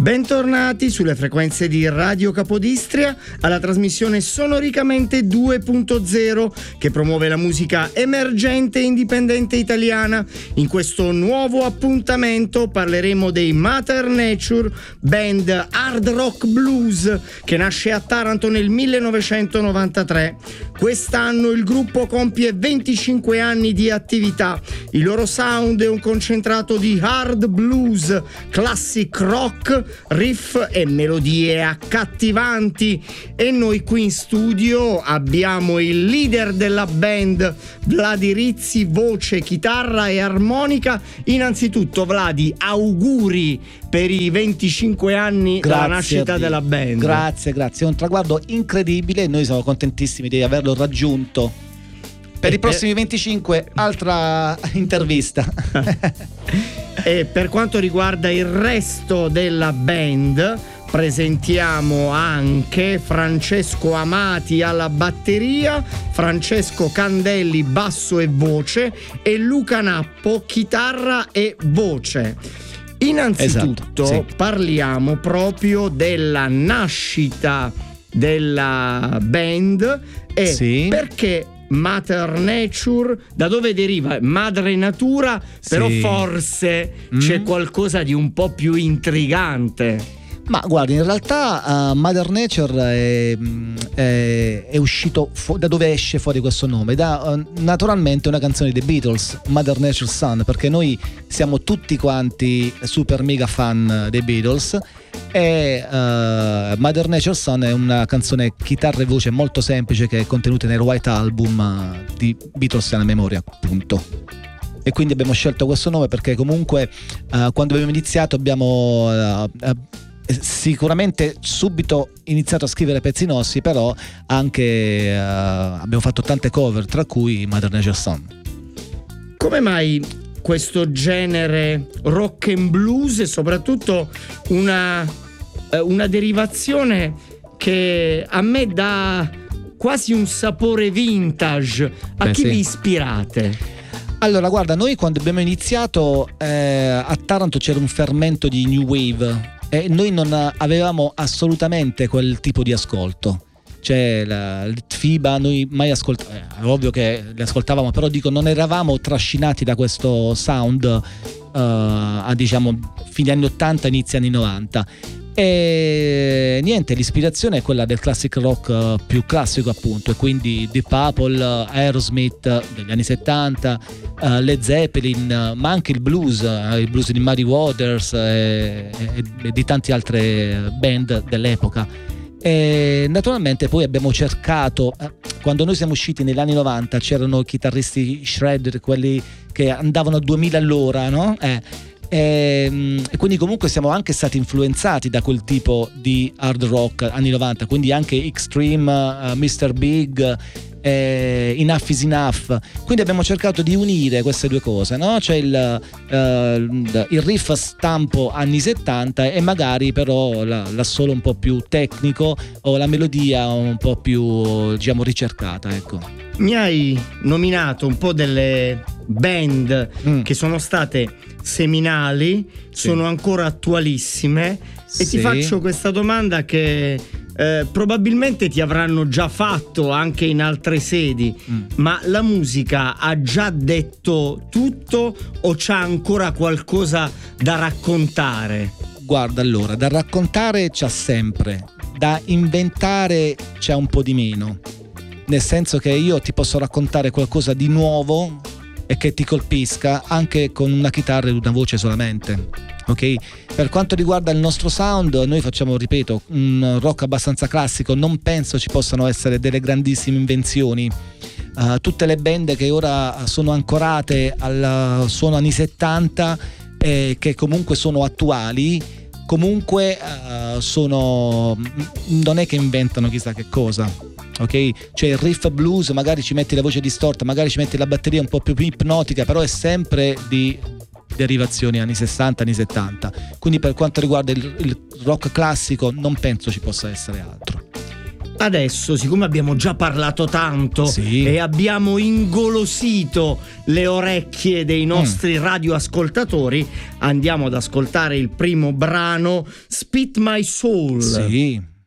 Bentornati sulle frequenze di Radio Capodistria alla trasmissione Sonoricamente 2.0 che promuove la musica emergente e indipendente italiana. In questo nuovo appuntamento parleremo dei Mother Nature, band hard rock blues che nasce a Taranto nel 1993. Quest'anno il gruppo compie 25 anni di attività. Il loro sound è un concentrato di hard blues, classic rock, riff e melodie accattivanti, e noi qui in studio abbiamo il leader della band, Vladi Rizzi, voce, chitarra e armonica. Innanzitutto Vladi, auguri per i 25 anni dalla nascita della band. Grazie, è un traguardo incredibile, noi siamo contentissimi di averlo raggiunto. Per i prossimi 25 altra intervista. E per quanto riguarda il resto della band, presentiamo anche Francesco Amati alla batteria, Francesco Candelli basso e voce e Luca Nappo chitarra e voce. Innanzitutto parliamo proprio della nascita della band e perché Mother Nature, da dove deriva? Madre Natura, però forse c'è qualcosa di un po' più intrigante. Ma guardi, in realtà Mother Nature è uscito da dove esce fuori questo nome? Da naturalmente una canzone dei Beatles, Mother Nature's Son, perché noi siamo tutti quanti super mega fan dei Beatles e Mother Nature's Son è una canzone chitarra e voce molto semplice che è contenuta nel White Album di Beatlesiana memoria, appunto. E quindi abbiamo scelto questo nome perché comunque quando abbiamo iniziato abbiamo sicuramente subito iniziato a scrivere pezzi nostri, però anche abbiamo fatto tante cover, tra cui Mother Nature's Son. Come mai questo genere rock and blues e soprattutto una derivazione che a me dà quasi un sapore vintage? A chi vi ispirate? Allora guarda, noi quando abbiamo iniziato a Taranto c'era un fermento di new wave e noi non avevamo assolutamente quel tipo di ascolto. Cioè il FIBA noi mai ascoltavamo, ovvio che le ascoltavamo, però dico non eravamo trascinati da questo sound a diciamo fine anni 80 inizi anni 90. E niente, l'ispirazione è quella del classic rock più classico, appunto, e quindi Deep Purple, Aerosmith degli anni 70, Led Zeppelin, ma anche il blues di Muddy Waters e di tante altre band dell'epoca. E naturalmente poi abbiamo cercato, quando noi siamo usciti negli anni 90 c'erano chitarristi shredder, quelli che andavano a 2000 all'ora, no? E quindi comunque siamo anche stati influenzati da quel tipo di hard rock anni 90, quindi anche Extreme, Mr. Big, Enough is Enough. Quindi abbiamo cercato di unire queste due cose, no? Cioè il riff stampo anni 70 e magari però l'assolo un po' più tecnico o la melodia un po' più diciamo ricercata, ecco. Mi hai nominato un po' delle band che sono state seminali, sono ancora attualissime e ti faccio questa domanda che probabilmente ti avranno già fatto anche in altre sedi, ma la musica ha già detto tutto o c'ha ancora qualcosa da raccontare? Guarda, allora, da raccontare c'ha sempre, da inventare c'è un po' di meno, nel senso che io ti posso raccontare qualcosa di nuovo e che ti colpisca anche con una chitarra e una voce solamente. Ok? Per quanto riguarda il nostro sound, noi facciamo, ripeto, un rock abbastanza classico, non penso ci possano essere delle grandissime invenzioni. Tutte le band che ora sono ancorate al suono anni 70 che comunque sono attuali, comunque non è che inventano chissà che cosa. Ok, cioè il riff blues magari ci metti la voce distorta, magari ci metti la batteria un po' più ipnotica, però è sempre di derivazioni anni 60, anni 70. Quindi per quanto riguarda il rock classico non penso ci possa essere altro. Adesso, siccome abbiamo già parlato tanto Sì. e abbiamo ingolosito le orecchie dei nostri radioascoltatori, andiamo ad ascoltare il primo brano, Spit My Soul. Sì.